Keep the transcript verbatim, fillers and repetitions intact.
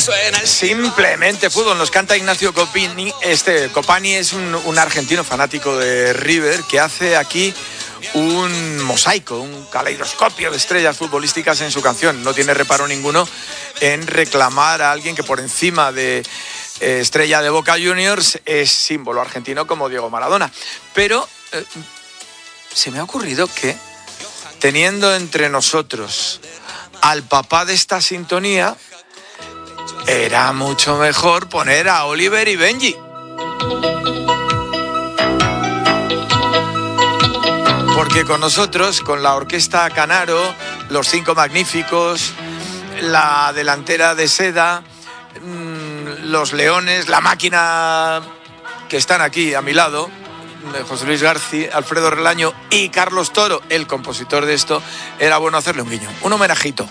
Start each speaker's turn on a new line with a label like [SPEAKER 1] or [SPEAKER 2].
[SPEAKER 1] Simplemente fútbol, nos canta Ignacio Copini. Este Copani es un, un argentino fanático de River que hace aquí un mosaico, un caleidoscopio de estrellas futbolísticas en su canción. No tiene reparo ninguno en reclamar a alguien que por encima de eh, estrella de Boca Juniors es símbolo argentino como Diego Maradona. Pero eh, se me ha ocurrido que teniendo entre nosotros al papá de esta sintonía, era mucho mejor poner a Oliver y Benji. Porque con nosotros, con la Orquesta Canaro, los Cinco Magníficos, la delantera de Seda, los Leones, la Máquina, que están aquí a mi lado, José Luis García, Alfredo Relaño y Carlos Toro, el compositor de esto, era bueno hacerle un guiño, un homenajito.